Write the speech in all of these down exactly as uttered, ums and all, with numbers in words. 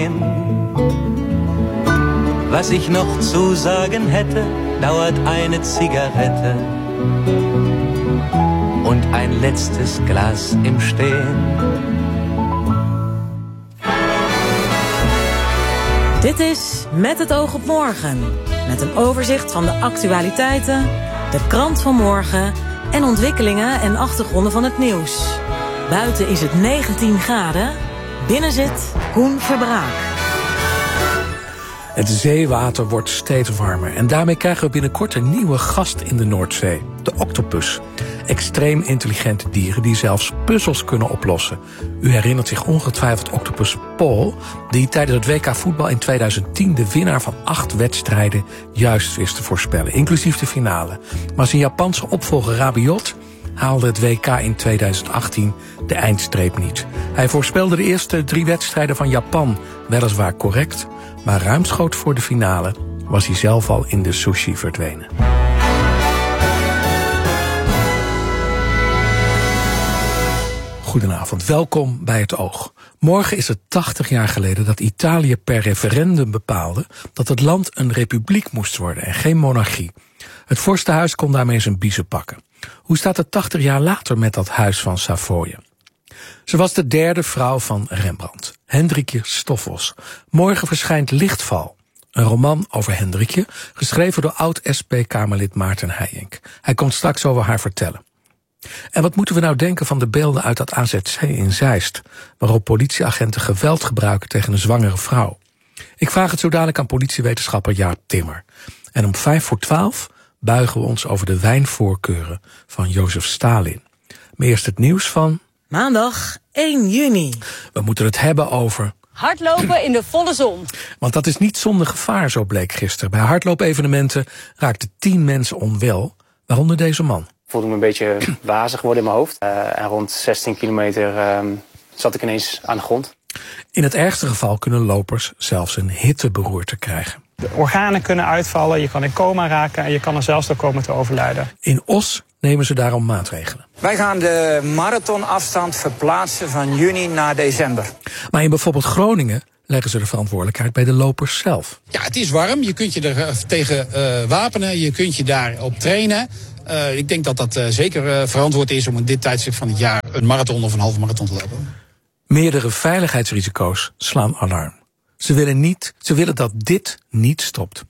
Was ich noch zu sagen hätte, dauert eine Zigarette und ein letztes Glas im Stehen. Dit is Met het oog op morgen. Met een overzicht van de actualiteiten, de krant van morgen en ontwikkelingen en achtergronden van het nieuws. Buiten is het negentien graden, binnen zit Koen Verbraak. Het zeewater wordt steeds warmer en daarmee krijgen we binnenkort een nieuwe gast in de Noordzee, de octopus. Extreem intelligente dieren die zelfs puzzels kunnen oplossen. U herinnert zich ongetwijfeld octopus Paul, die tijdens het W K voetbal in tweeduizend tien de winnaar van acht wedstrijden juist wist te voorspellen, inclusief de finale. Maar zijn Japanse opvolger Rabiot haalde het W K in tweeduizend achttien de eindstreep niet. Hij voorspelde de eerste drie wedstrijden van Japan weliswaar correct, maar ruimschoots voor de finale was hij zelf al in de sushi verdwenen. Goedenavond, welkom bij Het Oog. Morgen is het tachtig jaar geleden dat Italië per referendum bepaalde dat het land een republiek moest worden en geen monarchie. Het vorstenhuis kon daarmee zijn biezen pakken. Hoe staat het tachtig jaar later met dat huis van Savoye? Ze was de derde vrouw van Rembrandt, Hendrikje Stoffels. Morgen verschijnt Lichtval, een roman over Hendrikje, geschreven door oud-S P-Kamerlid Maarten Heijink. Hij komt straks over haar vertellen. En wat moeten we nou denken van de beelden uit dat A Z C in Zeist, waarop politieagenten geweld gebruiken tegen een zwangere vrouw? Ik vraag het zo dadelijk aan politiewetenschapper Jaap Timmer. En om vijf voor twaalf buigen we ons over de wijnvoorkeuren van Jozef Stalin. Maar eerst het nieuws van Maandag één juni. We moeten het hebben over hardlopen in de volle zon. Want dat is niet zonder gevaar, zo bleek gisteren. Bij hardloopevenementen raakten tien mensen onwel, waaronder deze man. Ik voelde me een beetje wazig worden in mijn hoofd. Uh, en rond zestien kilometer uh, zat ik ineens aan de grond. In het ergste geval kunnen lopers zelfs een hitteberoerte krijgen. De organen kunnen uitvallen, je kan in coma raken en je kan er zelfs door komen te overlijden. In Os nemen ze daarom maatregelen. Wij gaan de marathonafstand verplaatsen van juni naar december. Maar in bijvoorbeeld Groningen leggen ze de verantwoordelijkheid bij de lopers zelf. Ja, het is warm, je kunt je er tegen uh, wapenen, je kunt je daarop trainen. Uh, ik denk dat dat uh, zeker uh, verantwoord is om in dit tijdstip van het jaar een marathon of een halve marathon te lopen. Meerdere veiligheidsrisico's slaan alarm. Ze willen, niet, ze willen dat dit niet stopt.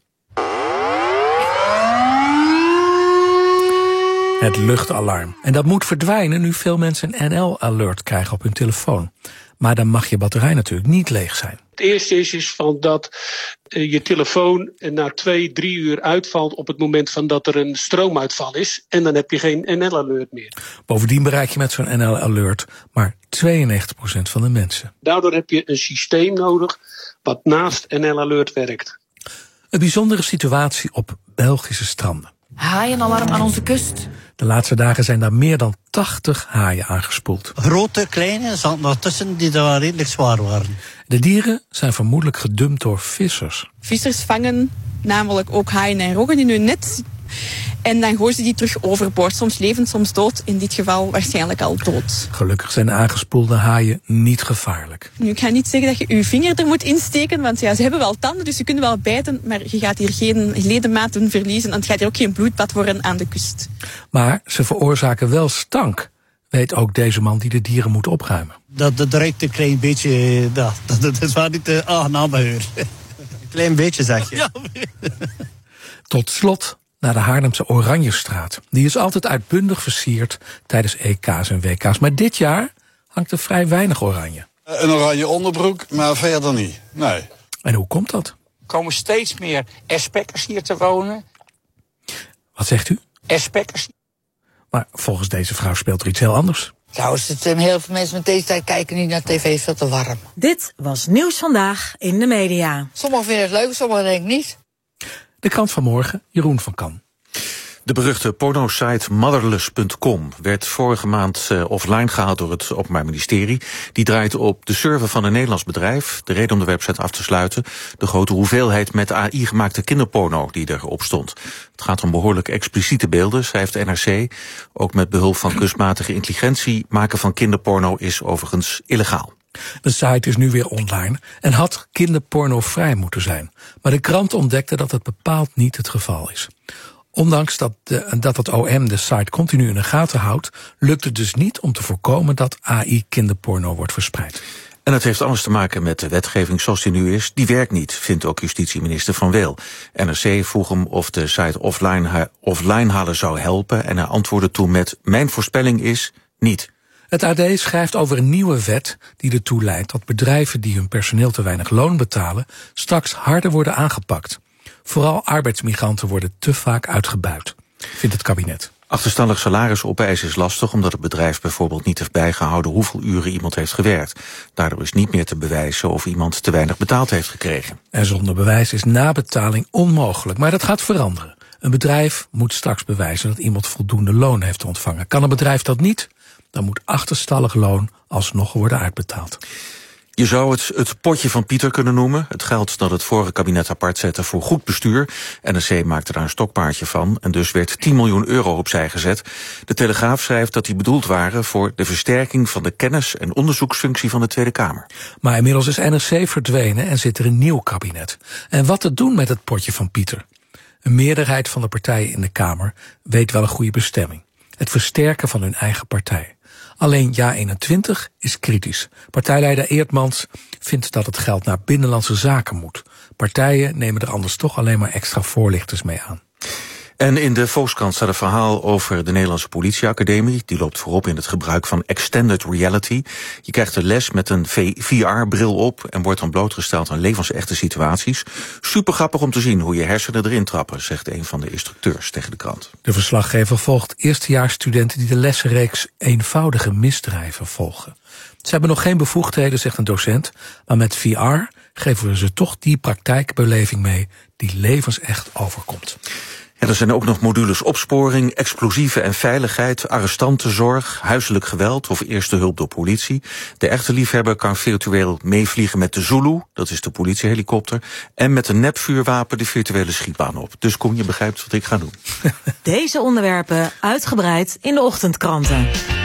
Het luchtalarm. En dat moet verdwijnen nu veel mensen een N L-alert krijgen op hun telefoon. Maar dan mag je batterij natuurlijk niet leeg zijn. Het eerste is, is van dat uh, je telefoon na twee, drie uur uitvalt op het moment van dat er een stroomuitval is. En dan heb je geen N L-alert meer. Bovendien bereik je met zo'n N L-alert maar tweeënnegentig procent van de mensen. Daardoor heb je een systeem nodig wat naast N L-alert werkt. Een bijzondere situatie op Belgische stranden. Haaienalarm aan onze kust. De laatste dagen zijn daar meer dan tachtig haaien aangespoeld. Grote, kleine, zaten er tussen die daar redelijk zwaar waren. De dieren zijn vermoedelijk gedumpt door vissers. Vissers vangen namelijk ook haaien en roggen in hun net. En dan gooien ze die terug overboord. Soms levend, soms dood. In dit geval waarschijnlijk al dood. Gelukkig zijn aangespoelde haaien niet gevaarlijk. Nu, ik ga niet zeggen dat je je vinger er moet insteken. Want ja, ze hebben wel tanden, dus ze kunnen wel bijten. Maar je gaat hier geen ledematen verliezen. En het gaat hier ook geen bloedbad worden aan de kust. Maar ze veroorzaken wel stank. Weet ook deze man die de dieren moet opruimen. Dat, dat ruikt een klein beetje. Dat, dat, dat is waar niet uh, aangenaam bij u. Een klein beetje, zeg je. Ja. Tot slot naar de Haarlemse Oranjestraat. Die is altijd uitbundig versierd tijdens E K's en W K's. Maar dit jaar hangt er vrij weinig oranje. Een oranje onderbroek, maar verder niet. Nee. En hoe komt dat? Er komen steeds meer S-packers hier te wonen. Wat zegt u? S-packers. Maar volgens deze vrouw speelt er iets heel anders. Trouwens, het, heel veel mensen met deze tijd kijken niet naar tv, is veel te warm. Dit was Nieuws Vandaag in de media. Sommigen vinden het leuk, sommigen denk ik niet. De krant van morgen, Jeroen van Kan. De beruchte pornosite motherless punt com werd vorige maand uh, offline gehaald door het Openbaar Ministerie. Die draait op de server van een Nederlands bedrijf. De reden om de website af te sluiten: de grote hoeveelheid met A I gemaakte kinderporno die erop stond. Het gaat om behoorlijk expliciete beelden, schrijft N R C. Ook met behulp van kunstmatige intelligentie maken van kinderporno is overigens illegaal. De site is nu weer online en had kinderpornovrij moeten zijn. Maar de krant ontdekte dat het bepaald niet het geval is. Ondanks dat, de, dat het O M de site continu in de gaten houdt, lukt het dus niet om te voorkomen dat A I kinderporno wordt verspreid. En het heeft alles te maken met de wetgeving zoals die nu is. Die werkt niet, vindt ook justitieminister Van Wel. N R C vroeg hem of de site offline, offline halen zou helpen en hij antwoordde toen met: mijn voorspelling is niet. Het A D schrijft over een nieuwe wet die ertoe leidt dat bedrijven die hun personeel te weinig loon betalen straks harder worden aangepakt. Vooral arbeidsmigranten worden te vaak uitgebuit, vindt het kabinet. Achterstallig salaris opeisen is lastig omdat het bedrijf bijvoorbeeld niet heeft bijgehouden hoeveel uren iemand heeft gewerkt. Daardoor is niet meer te bewijzen of iemand te weinig betaald heeft gekregen. En zonder bewijs is nabetaling onmogelijk, maar dat gaat veranderen. Een bedrijf moet straks bewijzen dat iemand voldoende loon heeft ontvangen. Kan een bedrijf dat niet, dan moet achterstallig loon alsnog worden uitbetaald. Je zou het het potje van Pieter kunnen noemen. Het geld dat het vorige kabinet apart zette voor goed bestuur. N R C maakte daar een stokpaardje van en dus werd tien miljoen euro opzij gezet. De Telegraaf schrijft dat die bedoeld waren voor de versterking van de kennis- en onderzoeksfunctie van de Tweede Kamer. Maar inmiddels is N R C verdwenen en zit er een nieuw kabinet. En wat te doen met het potje van Pieter? Een meerderheid van de partijen in de Kamer weet wel een goede bestemming. Het versterken van hun eigen partij. Alleen Ja eenentwintig is kritisch. Partijleider Eertmans vindt dat het geld naar binnenlandse zaken moet. Partijen nemen er anders toch alleen maar extra voorlichters mee aan. En in de Volkskrant staat een verhaal over de Nederlandse politieacademie. Die loopt voorop in het gebruik van extended reality. Je krijgt de les met een V R-bril op en wordt dan blootgesteld aan levensechte situaties. Super grappig om te zien hoe je hersenen erin trappen, zegt een van de instructeurs tegen de krant. De verslaggever volgt eerstejaarsstudenten die de lessenreeks eenvoudige misdrijven volgen. Ze hebben nog geen bevoegdheden, zegt een docent, maar met V R geven we ze toch die praktijkbeleving mee die levensecht overkomt. En er zijn ook nog modules opsporing, explosieven en veiligheid, arrestantenzorg, huiselijk geweld of eerste hulp door politie. De echte liefhebber kan virtueel meevliegen met de Zulu, dat is de politiehelikopter, en met een nepvuurwapen de virtuele schietbaan op. Dus kom, je begrijpt wat ik ga doen. Deze onderwerpen uitgebreid in de ochtendkranten.